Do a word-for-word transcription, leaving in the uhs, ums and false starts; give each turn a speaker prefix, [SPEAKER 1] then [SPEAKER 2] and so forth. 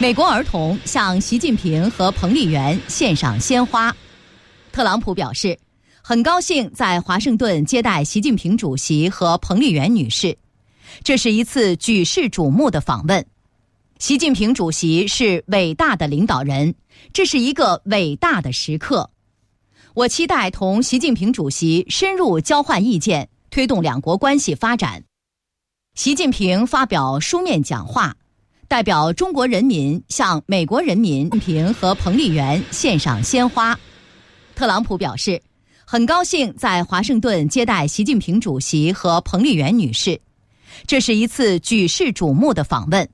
[SPEAKER 1] 美国儿童向习近平和彭丽媛献上鲜花。特朗普表示，很高兴在华盛顿接待习近平主席和彭丽媛女士，这是一次举世瞩目的访问。习近平主席是伟大的领导人，这是一个伟大的时刻。我期待同习近平主席深入交换意见，推动两国关系发展。习近平发表书面讲话，代表中国人民向美国人民平和彭丽媛献上鲜花。特朗普表示，很高兴在华盛顿接待习近平主席和彭丽媛女士，这是一次举世瞩目的访问。